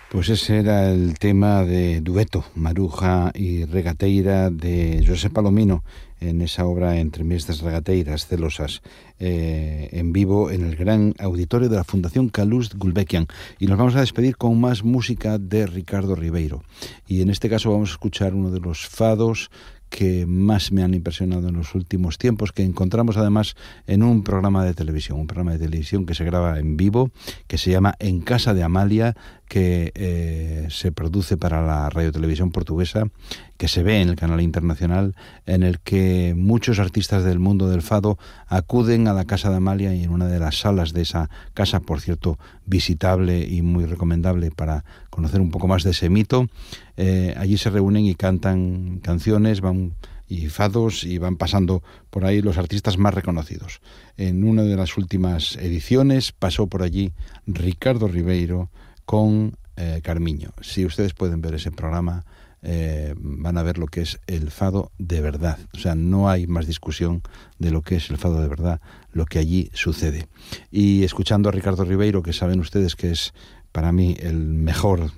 Pues ese era el tema de dueto, Maruja y Regateira, de José Palomino, en esa obra Entre Mestres Regateiras Celosas, en vivo en el gran auditorio de la Fundación Calouste Gulbenkian. Y nos vamos a despedir con más música de Ricardo Ribeiro. Y en este caso vamos a escuchar uno de los fados que más me han impresionado en los últimos tiempos, que encontramos además en un programa de televisión que se graba en vivo, que se llama En Casa de Amalia, que se produce para la Radio Televisión Portuguesa, que se ve en el canal internacional, en el que muchos artistas del mundo del fado acuden a la Casa de Amalia, y en una de las salas de esa casa, por cierto, visitable y muy recomendable para conocer un poco más de ese mito, allí se reúnen y cantan canciones, y fados, y van pasando por ahí los artistas más reconocidos. En una de las últimas ediciones pasó por allí Ricardo Ribeiro con Carmiño. Si ustedes pueden ver ese programa, van a ver lo que es el fado de verdad. O sea, no hay más discusión de lo que es el fado de verdad, lo que allí sucede. Y escuchando a Ricardo Ribeiro, que saben ustedes que es para mí el mejor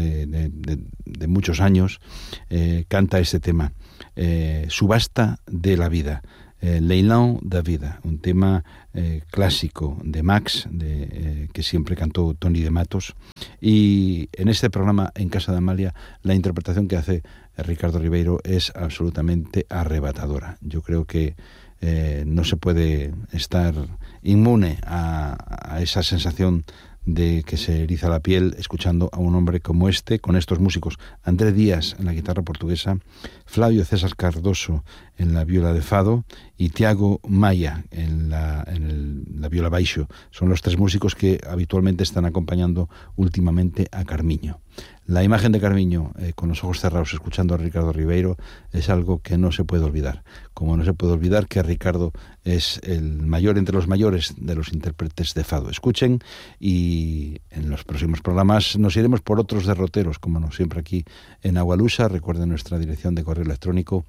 de muchos años, canta este tema, Subasta de la vida, Leilão da vida, un tema clásico de Max, que siempre cantó Toni de Matos. Y en este programa, En Casa de Amalia, la interpretación que hace Ricardo Ribeiro es absolutamente arrebatadora. Yo creo que no se puede estar inmune a esa sensación de que se eriza la piel escuchando a un hombre como este, con estos músicos: André Díaz en la guitarra portuguesa, Flavio César Cardoso en la viola de fado y Tiago Maia en la viola baixo. Son los tres músicos que habitualmente están acompañando últimamente a Carmiño. La imagen de Carmiño con los ojos cerrados escuchando a Ricardo Ribeiro es algo que no se puede olvidar, como no se puede olvidar que Ricardo es el mayor entre los mayores de los intérpretes de fado. Escuchen, y en los próximos programas nos iremos por otros derroteros, como no, siempre aquí en Agualusa. Recuerden nuestra dirección de correo electrónico,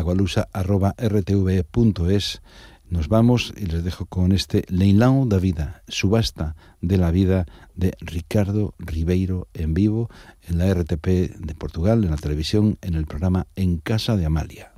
agualusa@rtve.es. Nos vamos y les dejo con este Leilão da vida, Subasta de la vida, de Ricardo Ribeiro, en vivo en la RTP de Portugal, en la televisión, en el programa En Casa de Amalia.